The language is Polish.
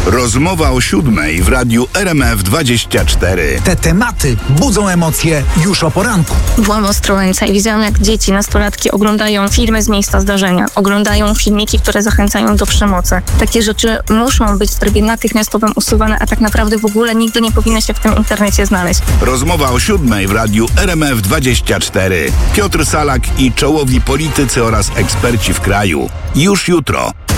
Rozmowa o 7:00 w radiu RMF24. Te tematy budzą emocje już o poranku. Byłam Ostrołęce i widziałam, jak dzieci, nastolatki oglądają filmy z miejsca zdarzenia, oglądają filmiki, które zachęcają do przemocy. Takie rzeczy muszą być w trybie natychmiastowym usuwane, a tak naprawdę w ogóle nigdy nie powinny się w tym internecie znaleźć. Rozmowa o 7:00 w radiu RMF24. Piotr Salak i czołowi politycy oraz eksperci w kraju. Już jutro.